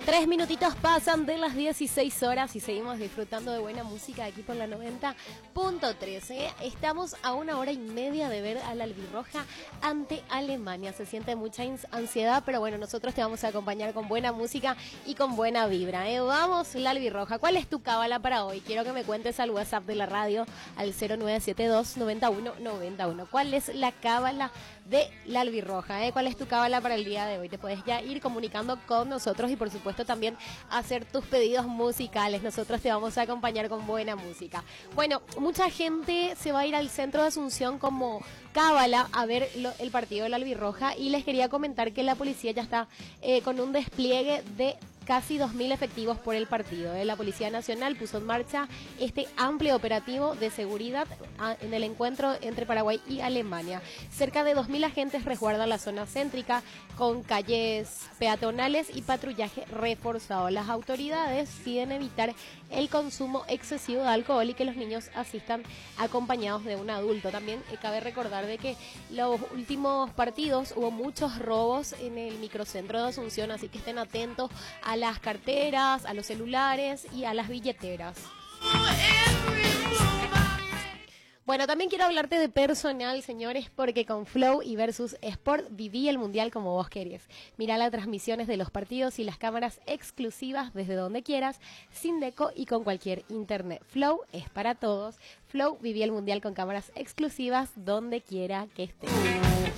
3 minutitos pasan de las 16 horas y seguimos disfrutando de buena música aquí por la 90.3. Estamos a 1 hora y media de ver a la albirroja ante Alemania. Se siente mucha ansiedad, pero bueno, nosotros te vamos a acompañar con buena música y con buena vibra. Vamos, la albirroja. ¿Cuál es tu cábala para hoy? Quiero que me cuentes al WhatsApp de la radio al 0972 91 91. ¿Cuál es la cábala de la albirroja? ¿Cuál es tu cábala para el día de hoy? Te puedes ya ir comunicando con nosotros y por supuesto también hacer tus pedidos musicales. Nosotros te vamos a acompañar con buena música. Bueno, mucha gente se va a ir al centro de Asunción como cábala a ver el partido de la albirroja y les quería comentar que la policía ya está con un despliegue de casi 2.000 efectivos por el partido. La Policía Nacional puso en marcha este amplio operativo de seguridad en el encuentro entre Paraguay y Alemania. Cerca de 2.000 agentes resguardan la zona céntrica con calles peatonales y patrullaje reforzado. Las autoridades piden evitar el consumo excesivo de alcohol y que los niños asistan acompañados de un adulto. También cabe recordar de que los últimos partidos hubo muchos robos en el microcentro de Asunción, así que estén atentos a las carteras, a los celulares y a las billeteras. Bueno, también quiero hablarte de personal, señores, porque con Flow y Versus Sport viví el Mundial como vos querés. Mirá las transmisiones de los partidos y las cámaras exclusivas desde donde quieras, sin deco y con cualquier internet. Flow es para todos. Flow viví el Mundial con cámaras exclusivas donde quiera que estés.